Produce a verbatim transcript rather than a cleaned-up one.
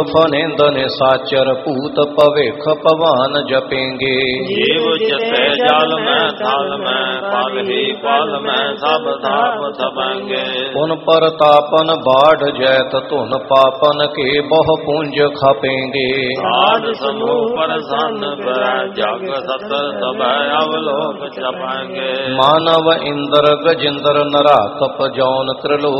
फनिंद निसाचर पूत भविख पवान जपेंगे। जीव चिते जल में थल में पल ही पल में सब थाप थपेंगे। पुन परतापन बाढ़ जैत धुन पापन के बहु पुंज खपेंगे। साध समूह प्रसन्न भय जग सतर सब अवलोक छपेंगे। मानव इंद्र गजेंद्र नराकप जौन त्रिलोक